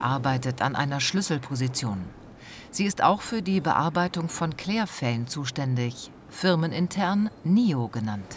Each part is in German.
arbeitet an einer Schlüsselposition. Sie ist auch für die Bearbeitung von Klärfällen zuständig, firmenintern NIO genannt.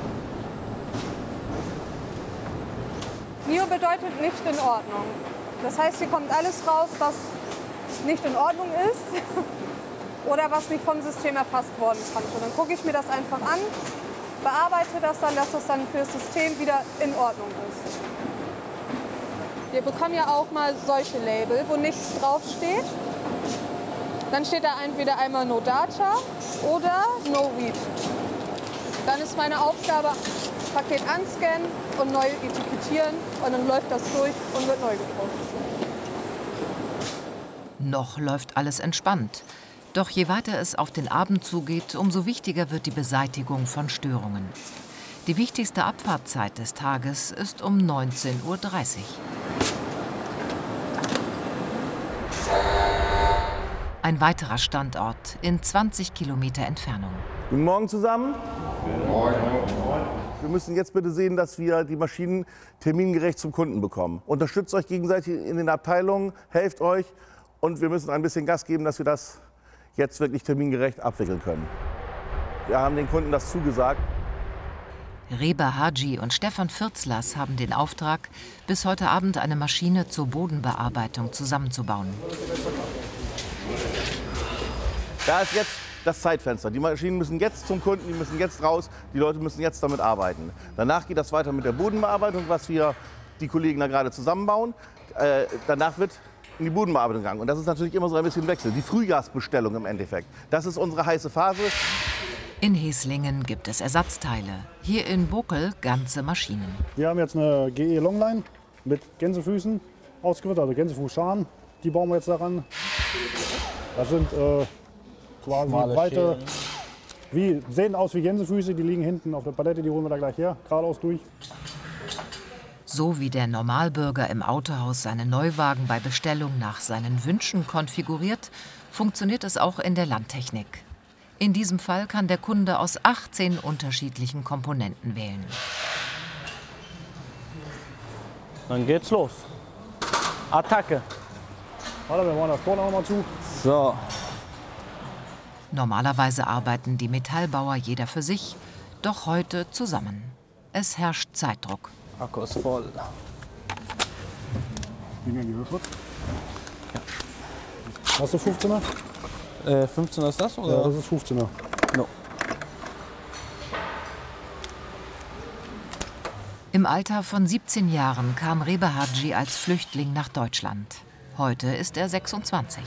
NIO bedeutet nicht in Ordnung. Das heißt, hier kommt alles raus, was nicht in Ordnung ist oder was nicht vom System erfasst worden konnte. Dann gucke ich mir das einfach an, bearbeite das dann, dass das dann für das System wieder in Ordnung ist. Wir bekommen ja auch mal solche Label, wo nichts draufsteht. Dann steht da entweder einmal No Data oder No Read. Dann ist meine Aufgabe, Paket anscannen und neu etikettieren und dann läuft das durch und wird neu gedruckt. Noch läuft alles entspannt. Doch je weiter es auf den Abend zugeht, umso wichtiger wird die Beseitigung von Störungen. Die wichtigste Abfahrtzeit des Tages ist um 19:30 Uhr. Ein weiterer Standort in 20 Kilometer Entfernung. Guten Morgen zusammen. Guten Morgen. Wir müssen jetzt bitte sehen, dass wir die Maschinen termingerecht zum Kunden bekommen. Unterstützt euch gegenseitig in den Abteilungen, helft euch und wir müssen ein bisschen Gas geben, dass wir das jetzt wirklich termingerecht abwickeln können. Wir haben den Kunden das zugesagt. Reba Haji und Stefan Fürzlers haben den Auftrag, bis heute Abend eine Maschine zur Bodenbearbeitung zusammenzubauen. Da ist jetzt das Zeitfenster. Die Maschinen müssen jetzt zum Kunden, die müssen jetzt raus, die Leute müssen jetzt damit arbeiten. Danach geht das weiter mit der Bodenbearbeitung, was wir die Kollegen da gerade zusammenbauen. Danach wird in die Bodenbearbeitung gegangen. Und das ist natürlich immer so ein bisschen Wechsel. Die Frühjahrsbestellung im Endeffekt. Das ist unsere heiße Phase. In Heslingen gibt es Ersatzteile, hier in Bokel ganze Maschinen. Wir haben jetzt eine GE Longline mit Gänsefüßen ausgeführt, also Gänsefußscharen. Die bauen wir jetzt daran. Das sind quasi breite, sehen aus wie Gänsefüße, die liegen hinten auf der Palette, die holen wir da gleich her, geradeaus durch. So wie der Normalbürger im Autohaus seinen Neuwagen bei Bestellung nach seinen Wünschen konfiguriert, funktioniert es auch in der Landtechnik. In diesem Fall kann der Kunde aus 18 unterschiedlichen Komponenten wählen. Dann geht's los. Attacke. Warte, wir machen das vorne noch mal zu. So. Normalerweise arbeiten die Metallbauer jeder für sich, doch heute zusammen. Es herrscht Zeitdruck. Akku ist voll. Wie werden die geöffnet? Ja. Hast du 15er? 15er ist das, oder? Ja, das ist 15er. No. Im Alter von 17 Jahren kam Reba Haji als Flüchtling nach Deutschland. Heute ist er 26.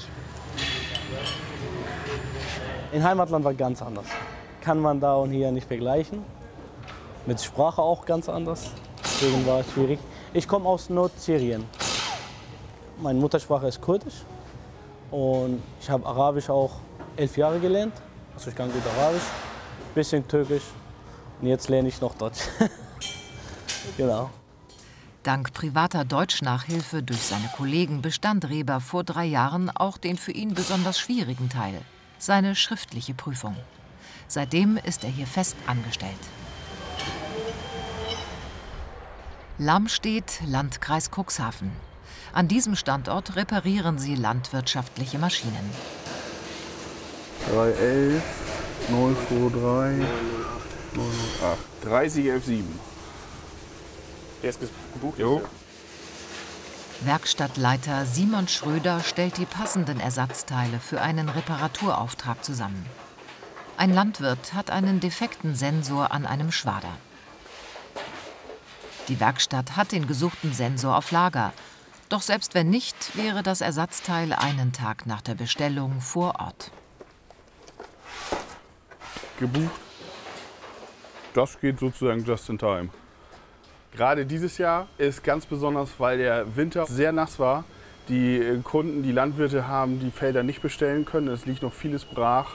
In Heimatland war ganz anders. Kann man da und hier nicht vergleichen. Mit Sprache auch ganz anders. Deswegen war es schwierig. Ich komme aus Nordsyrien. Meine Muttersprache ist Kurdisch. Und ich habe Arabisch auch 11 Jahre gelernt. Also ich kann gut Arabisch, bisschen Türkisch. Und jetzt lerne ich noch Deutsch. Genau. Dank privater Deutschnachhilfe durch seine Kollegen bestand Reba vor 3 Jahren auch den für ihn besonders schwierigen Teil, seine schriftliche Prüfung. Seitdem ist er hier fest angestellt. Lamstedt, Landkreis Cuxhaven. An diesem Standort reparieren sie landwirtschaftliche Maschinen. 311 923 908 3011 Der ist gebucht. Jo. Werkstattleiter Simon Schröder stellt die passenden Ersatzteile für einen Reparaturauftrag zusammen. Ein Landwirt hat einen defekten Sensor an einem Schwader. Die Werkstatt hat den gesuchten Sensor auf Lager. Doch selbst wenn nicht, wäre das Ersatzteil einen Tag nach der Bestellung vor Ort. Gebucht. Das geht sozusagen just in time. Gerade dieses Jahr ist ganz besonders, weil der Winter sehr nass war. Die Kunden, die Landwirte haben die Felder nicht bestellen können. Es liegt noch vieles brach.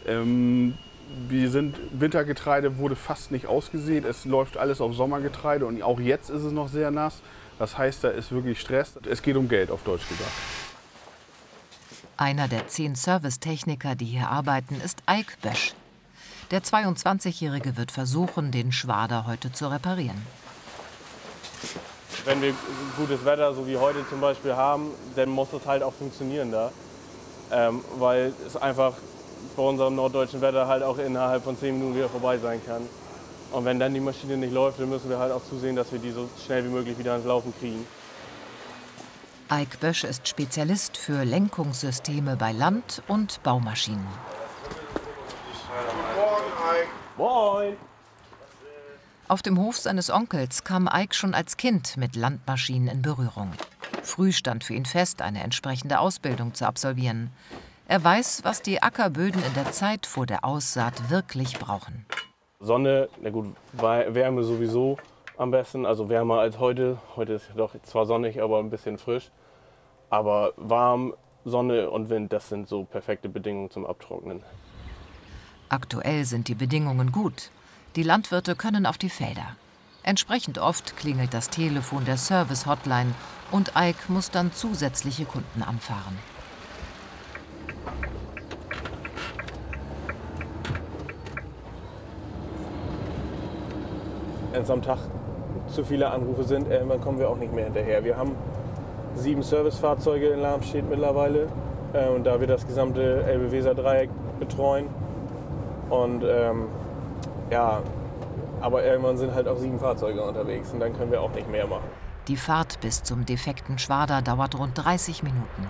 Wintergetreide wurde fast nicht ausgesät. Es läuft alles auf Sommergetreide und auch jetzt ist es noch sehr nass. Das heißt, da ist wirklich Stress. Es geht um Geld, auf Deutsch gesagt. Einer der 10 Servicetechniker, die hier arbeiten, ist Eik Bösch. Der 22-Jährige wird versuchen, den Schwader heute zu reparieren. Wenn wir gutes Wetter, so wie heute zum Beispiel, haben, dann muss das halt auch funktionieren da. Weil es einfach bei unserem norddeutschen Wetter halt auch innerhalb von 10 Minuten wieder vorbei sein kann. Und wenn dann die Maschine nicht läuft, dann müssen wir halt auch zusehen, dass wir die so schnell wie möglich wieder ans Laufen kriegen. Eik Bösch ist Spezialist für Lenkungssysteme bei Land- und Baumaschinen. Moin! Auf dem Hof seines Onkels kam Eik schon als Kind mit Landmaschinen in Berührung. Früh stand für ihn fest, eine entsprechende Ausbildung zu absolvieren. Er weiß, was die Ackerböden in der Zeit vor der Aussaat wirklich brauchen. Sonne, na gut, Wärme sowieso am besten, also wärmer als heute. Heute ist doch zwar sonnig, aber ein bisschen frisch. Aber warm, Sonne und Wind, das sind so perfekte Bedingungen zum Abtrocknen. Aktuell sind die Bedingungen gut. Die Landwirte können auf die Felder. Entsprechend oft klingelt das Telefon der Service-Hotline und Eik muss dann zusätzliche Kunden anfahren. Wenn es am Tag zu viele Anrufe sind, irgendwann kommen wir auch nicht mehr hinterher. Wir haben 7 Servicefahrzeuge in Lamstedt mittlerweile und da wir das gesamte Elbe-Weser-Dreieck betreuen. Und ja, aber irgendwann sind halt auch 7 Fahrzeuge unterwegs und dann können wir auch nicht mehr machen. Die Fahrt bis zum defekten Schwader dauert rund 30 Minuten.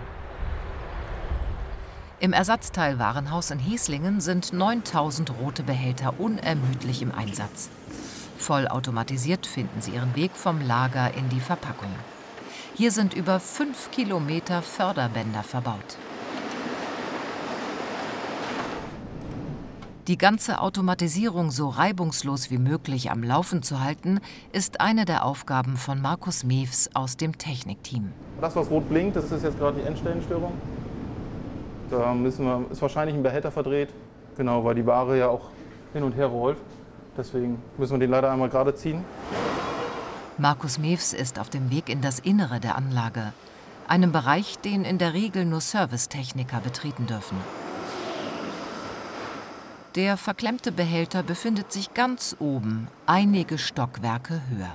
Im Ersatzteilwarenhaus in Heslingen sind 9000 rote Behälter unermüdlich im Einsatz. Vollautomatisiert finden sie ihren Weg vom Lager in die Verpackung. Hier sind über 5 Kilometer Förderbänder verbaut. Die ganze Automatisierung so reibungslos wie möglich am Laufen zu halten, ist eine der Aufgaben von Markus Mewes aus dem Technikteam. Das, was rot blinkt, das ist jetzt gerade die Endstellenstörung. Da ist wahrscheinlich ein Behälter verdreht, genau, weil die Ware ja auch hin und her rollt. Deswegen müssen wir den leider einmal gerade ziehen. Markus Mewes ist auf dem Weg in das Innere der Anlage, einem Bereich, den in der Regel nur Servicetechniker betreten dürfen. Der verklemmte Behälter befindet sich ganz oben, einige Stockwerke höher.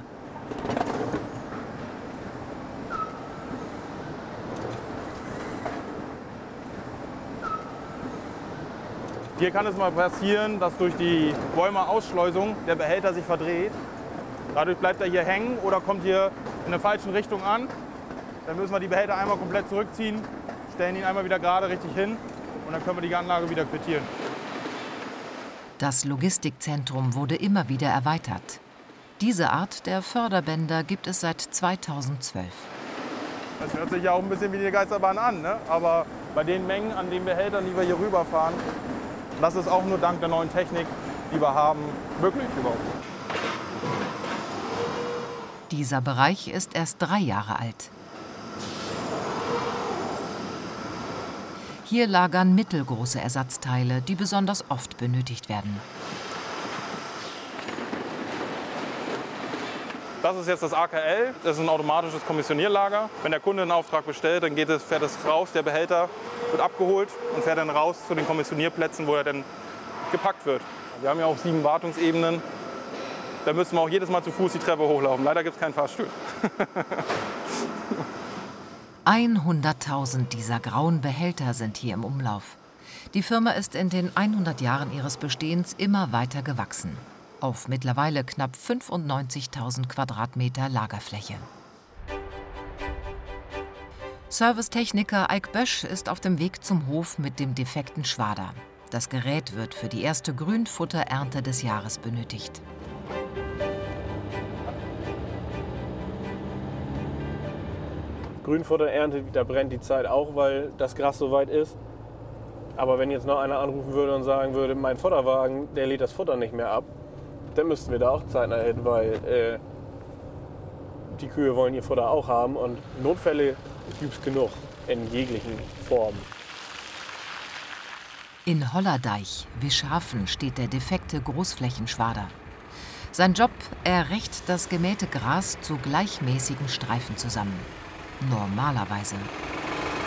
Hier kann es mal passieren, dass durch die Bäume-Ausschleusung der Behälter sich verdreht. Dadurch bleibt er hier hängen oder kommt hier in der falschen Richtung an. Dann müssen wir die Behälter einmal komplett zurückziehen, stellen ihn einmal wieder gerade richtig hin und dann können wir die Anlage wieder quittieren. Das Logistikzentrum wurde immer wieder erweitert. Diese Art der Förderbänder gibt es seit 2012. Das hört sich ja auch ein bisschen wie die Geisterbahn an, ne? Aber bei den Mengen an den Behältern, die wir hier rüberfahren, das ist auch nur dank der neuen Technik, die wir haben, möglich überhaupt. Dieser Bereich ist erst 3 Jahre alt. Hier lagern mittelgroße Ersatzteile, die besonders oft benötigt werden. Das ist jetzt das AKL, das ist ein automatisches Kommissionierlager. Wenn der Kunde einen Auftrag bestellt, dann fährt es raus, der Behälter wird abgeholt und fährt dann raus zu den Kommissionierplätzen, wo er dann gepackt wird. Wir haben ja auch 7 Wartungsebenen. Da müssen wir auch jedes Mal zu Fuß die Treppe hochlaufen. Leider gibt es keinen Fahrstuhl. 100.000 dieser grauen Behälter sind hier im Umlauf. Die Firma ist in den 100 Jahren ihres Bestehens immer weiter gewachsen. Auf mittlerweile knapp 95.000 Quadratmeter Lagerfläche. Servicetechniker Eik Bösch ist auf dem Weg zum Hof mit dem defekten Schwader. Das Gerät wird für die erste Grünfutterernte des Jahres benötigt. Grünfutterernte, da brennt die Zeit auch, weil das Gras so weit ist. Aber wenn jetzt noch einer anrufen würde und sagen würde, mein Futterwagen, der lädt das Futter nicht mehr ab, dann müssten wir da auch zeitnah hin, weil die Kühe wollen ihr Futter auch haben und Notfälle gibt es genug in jeglichen Formen. In Hollerdeich, Wischhafen, steht der defekte Großflächenschwader. Sein Job, er rächt das gemähte Gras zu gleichmäßigen Streifen zusammen. Normalerweise.